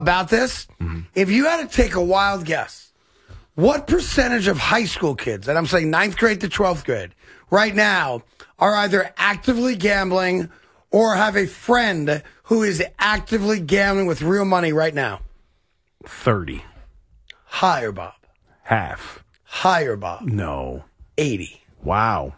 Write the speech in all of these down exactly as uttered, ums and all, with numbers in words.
about this. Mm-hmm. If you had to take a wild guess, what percentage of high school kids, and I'm saying ninth grade to twelfth grade, right now are either actively gambling or have a friend who is actively gambling with real money right now? thirty. Higher, Bob. Half. Higher, Bob. No. eighty. Wow.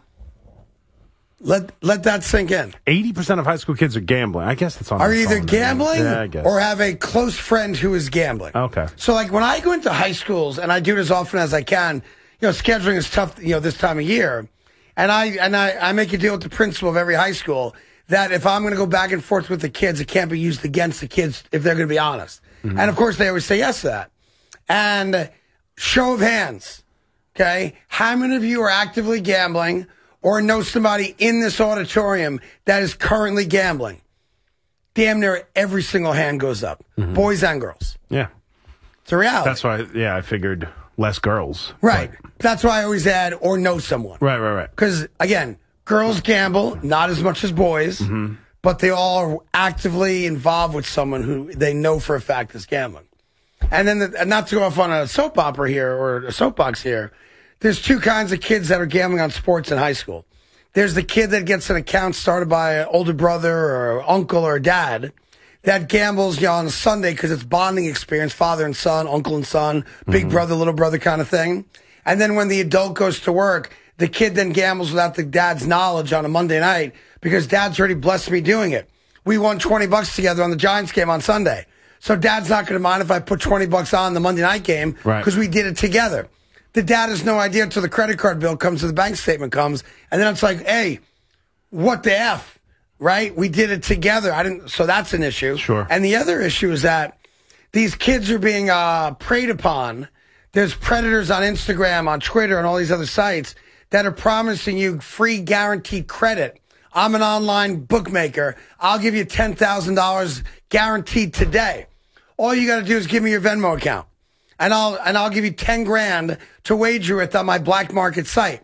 Let let that sink in. eighty percent of high school kids are gambling. I guess that's on Are their either phone, gambling yeah, I guess. or have a close friend who is gambling. Okay. So, like, when I go into high schools, and I do it as often as I can, you know, scheduling is tough, you know, this time of year, and I and I, I make a deal with the principal of every high school that if I'm going to go back and forth with the kids, it can't be used against the kids if they're going to be honest. Mm-hmm. And, of course, they always say yes to that. And show of hands, okay, how many of you are actively gambling or know somebody in this auditorium that is currently gambling? Damn near every single hand goes up, mm-hmm. boys and girls. Yeah. It's a reality. That's why, yeah, I figured less girls. Right. But... That's why I always add or know someone. Right, right, right. Because, again, girls gamble, not as much as boys, mm-hmm. but they all are actively involved with someone who they know for a fact is gambling. And then, the, and not to go off on a soap opera here or a soapbox here, there's two kinds of kids that are gambling on sports in high school. There's the kid that gets an account started by an older brother or uncle or dad that gambles, you know, on a Sunday because it's bonding experience, father and son, uncle and son, big mm-hmm. brother, little brother kind of thing. And then when the adult goes to work, the kid then gambles without the dad's knowledge on a Monday night because dad's already blessed me doing it. We won twenty bucks together on the Giants game on Sunday. So dad's not going to mind if I put twenty bucks on the Monday night game because right. we did it together. The dad has no idea until the credit card bill comes or the bank statement comes. And then it's like, hey, what the F, right? We did it together. I didn't. So that's an issue. Sure. And the other issue is that these kids are being uh, preyed upon. There's predators on Instagram, on Twitter, and all these other sites that are promising you free guaranteed credit. I'm an online bookmaker. I'll give you ten thousand dollars guaranteed today. All you got to do is give me your Venmo account. And I'll and I'll give you ten grand to wager with on my black market site.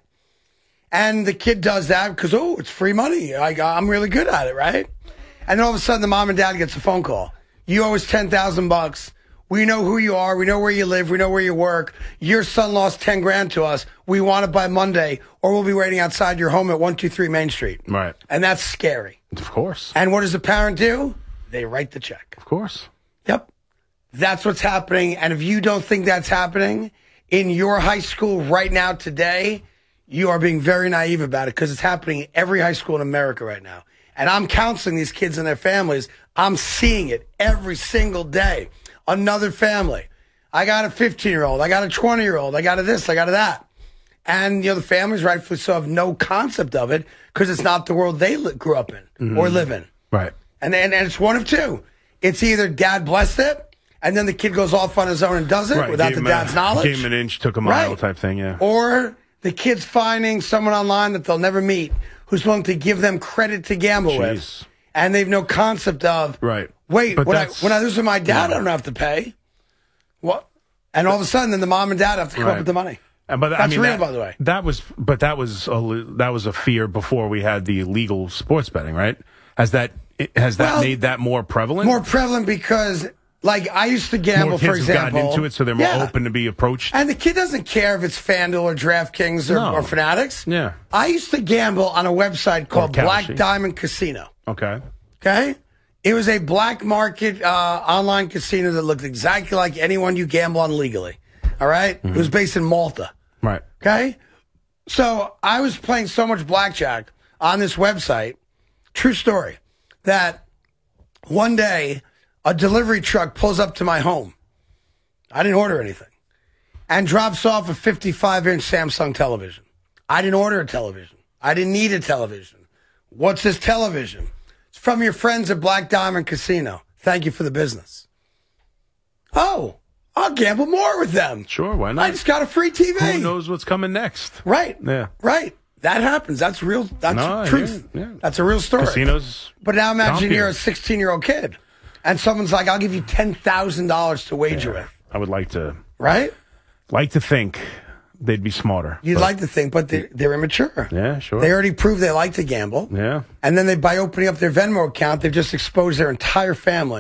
And the kid does that because, oh, it's free money. I, I'm really good at it, right? And then all of a sudden, the mom and dad gets a phone call. You owe us ten thousand bucks. We know who you are. We know where you live. We know where you work. Your son lost ten grand to us. We want it by Monday, or we'll be waiting outside your home at one two three Main Street. Right. And that's scary. Of course. And what does the parent do? They write the check. Of course. Yep. That's what's happening. And if you don't think that's happening in your high school right now today, you are being very naive about it because it's happening in every high school in America right now. And I'm counseling these kids and their families. I'm seeing it every single day. Another family. I got a fifteen-year-old. I got a twenty-year-old. I got a this. I got a that. And, you know, the families rightfully so have no concept of it because it's not the world they li- grew up in mm-hmm. or live in. Right. And, and, and it's one of two. It's either dad blessed it, and then the kid goes off on his own and does it right. without the dad's a, knowledge. Gave him an inch, took a mile right. type thing, yeah. Or the kid's finding someone online that they'll never meet who's willing to give them credit to gamble Jeez. with. And they've no concept of, right. wait, when I, when I lose with my dad, no. I don't have to pay. What? And all of a sudden, then the mom and dad have to come right. up with the money. And, but, That's I mean, real, that, by the way. That was, but that was a, that was a fear before we had the legal sports betting, right? Has that has that well, made that more prevalent? More prevalent because, like, I used to gamble, more kids for example. Have gotten into it, so they're more yeah. open to be approached. And the kid doesn't care if it's FanDuel or DraftKings or, no. or Fanatics. Yeah. I used to gamble on a website called Black Diamond Casino. Okay. Okay? It was a black market uh, online casino that looked exactly like anyone you gamble on legally. All right? Mm-hmm. It was based in Malta. Right. Okay? So I was playing so much blackjack on this website, true story, that one day a delivery truck pulls up to my home. I didn't order anything. And drops off a fifty-five inch Samsung television. I didn't order a television. I didn't need a television. What's this television? It's from your friends at Black Diamond Casino. Thank you for the business. Oh, I'll gamble more with them. Sure, why not? I just got a free T V. Who knows what's coming next? Right. Yeah. Right. That happens. That's real. That's no, truth. Yeah, yeah. That's a real story. Casinos. But now imagine compier. you're a sixteen-year-old kid, and someone's like, "I'll give you ten thousand dollars to wager yeah, with." I would like to. Right. Like to think they'd be smarter. You'd but, like to think, but they're, they're immature. Yeah, sure. They already proved they like to gamble. Yeah. And then they, by opening up their Venmo account, they've just exposed their entire family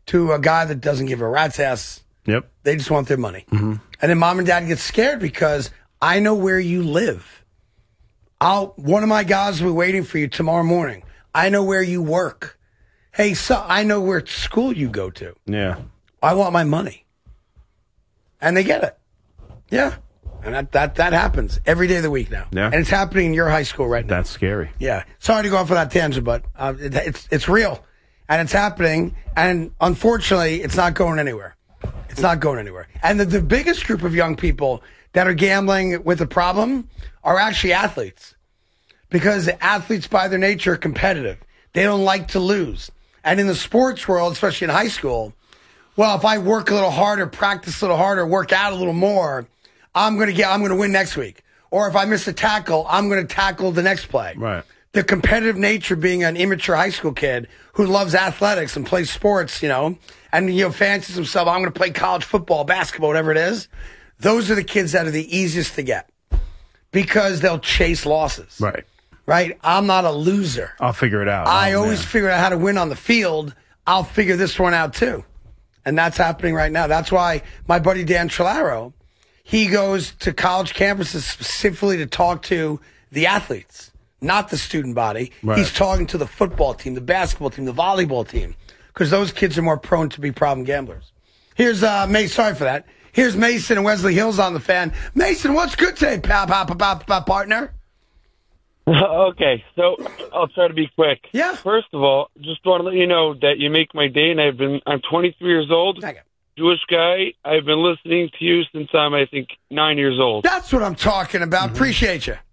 to a guy that doesn't give a rat's ass. Yep. They just want their money. Mm-hmm. And then mom and dad get scared because I know where you live. I'll, one of my guys will be waiting for you tomorrow morning. I know where you work. Hey, so I know where school you go to. Yeah. I want my money. And they get it. Yeah. And that, that, that happens every day of the week now. Yeah. And it's happening in your high school right now. That's scary. Yeah. Sorry to go off on that tangent, but uh, it, it's, it's real. And it's happening. And unfortunately, it's not going anywhere. It's not going anywhere. And the, the biggest group of young people that are gambling with a problem are actually athletes. Because athletes, by their nature, are competitive. They don't like to lose. And in the sports world, especially in high school, well, if I work a little harder, practice a little harder, work out a little more, I'm going to get, I'm going to win next week. Or if I miss a tackle, I'm going to tackle the next play. Right. The competitive nature being an immature high school kid who loves athletics and plays sports, you know, and, you know, fancies himself, I'm going to play college football, basketball, whatever it is. Those are the kids that are the easiest to get because they'll chase losses. Right. Right? I'm not a loser. I'll figure it out. I oh, always man. figure out how to win on the field. I'll figure this one out too. And that's happening right now. That's why my buddy Dan Trillaro, he goes to college campuses specifically to talk to the athletes, not the student body. Right. He's talking to the football team, the basketball team, the volleyball team, because those kids are more prone to be problem gamblers. Here's uh, May. Sorry for that. Here's Mason and Wesley Hills on the Fan. Mason, what's good today, pal, pal, pal, pal, pal, partner? Okay, so I'll try to be quick. Yeah. First of all, just want to let you know that you make my day, and I've been I'm twenty-three years old, Thank you. Jewish guy. I've been listening to you since I'm I think nine years old. That's what I'm talking about. Mm-hmm. Appreciate you.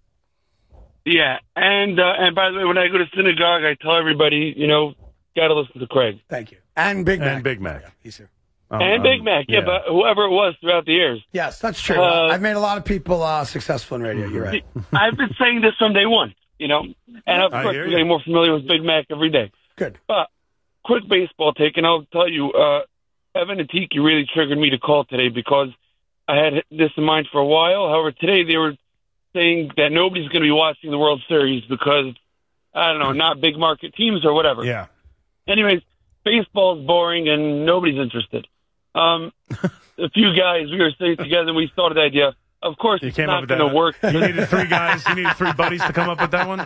Yeah, and uh, and by the way, when I go to synagogue, I tell everybody, you know, got to listen to Craig. Thank you. And Big Mac. And Big Mac. Yeah, he's here. Oh, and um, Big Mac, yeah, yeah, but whoever it was throughout the years. Yes, that's true. Uh, I've made a lot of people uh, successful in radio. You're right. I've been saying this from day one, you know, and of I course hear we're you. getting more familiar with Big Mac every day. Good. But quick baseball take, and I'll tell you, uh, Evan and Tiki really triggered me to call today because I had this in mind for a while. However, today they were saying that nobody's going to be watching the World Series because, I don't know, not big market teams or whatever. Yeah. Anyways, baseball's boring and nobody's interested. Um, a few guys, we were sitting together and we thought of the idea. Of course, You it's came up not with going to that. work. You needed three guys. You needed three buddies to come up with that one.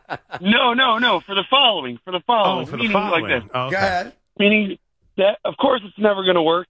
No, no, no. For the following. For the following. Oh, for the Meaning following. like this. Oh, okay. Go ahead. Meaning that, of course, it's never going to work.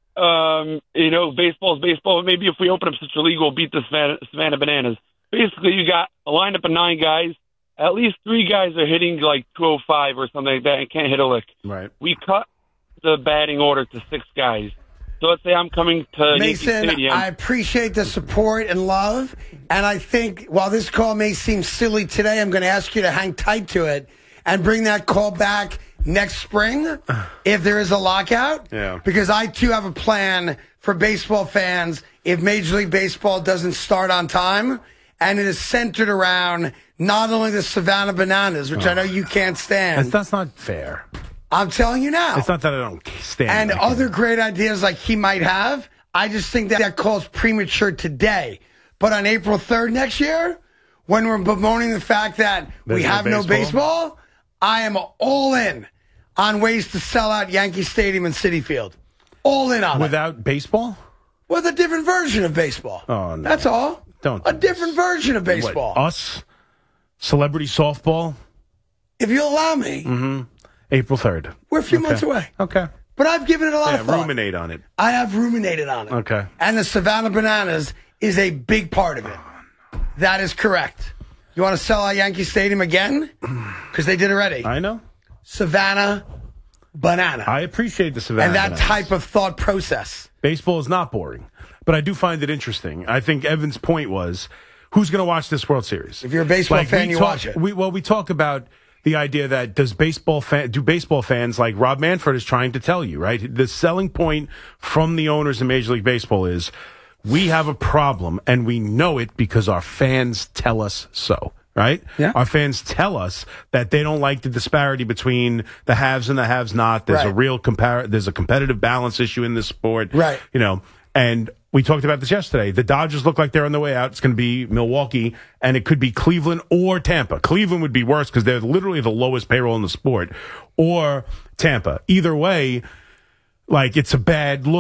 Um, you know, baseball's baseball. Maybe if we open up such a league, we'll beat the Savannah, Savannah Bananas. Basically, you got a lineup of nine guys. At least three guys are hitting like two oh five or something like that and can't hit a lick. Right. We cut the batting order to six guys. So let's say I'm coming to Yankee Mason, Stadium. I appreciate the support and love. And I think while this call may seem silly today, I'm going to ask you to hang tight to it and bring that call back next spring if there is a lockout. Yeah. Because I, too, have a plan for baseball fans if Major League Baseball doesn't start on time. And it is centered around not only the Savannah Bananas, which oh. I know you can't stand. That's, that's not fair. I'm telling you now. It's not that I don't stand. And like other it. great ideas like he might have. I just think that that call's premature today. But on April third next year, when we're bemoaning the fact that There's we no have no baseball? baseball, I am all in on ways to sell out Yankee Stadium and Citi Field. All in on Without it. baseball? With a different version of baseball. Oh, no. That's all. Don't A do different this. version of baseball. What, us? Celebrity softball? If you'll allow me, Mm-hmm. April third. we're a few Okay. months away. Okay. But I've given it a lot Yeah, of thought. ruminate on it. I have ruminated on it. Okay. And the Savannah Bananas is a big part of it. That is correct. You want to sell out Yankee Stadium again? Because they did already. I know. Savannah Banana. I appreciate the Savannah and that Bananas. type of thought process. Baseball is not boring, but I do find it interesting. I think Evan's point was, who's going to watch this World Series? If you're a baseball Like, fan, we you talk, watch it. We, well, we talk about the idea that does baseball fan, do baseball fans like Rob Manfred is trying to tell you, right? The selling point from the owners in Major League Baseball is we have a problem and we know it because our fans tell us so. Right? Yeah. Our fans tell us that they don't like the disparity between the haves and the haves not. There's Right. a real compar- there's a competitive balance issue in this sport. Right. You know, and we talked about this yesterday. The Dodgers look like they're on the way out. It's going to be Milwaukee, and it could be Cleveland or Tampa. Cleveland would be worse because they're literally the lowest payroll in the sport, or Tampa. Either way, like it's a bad look.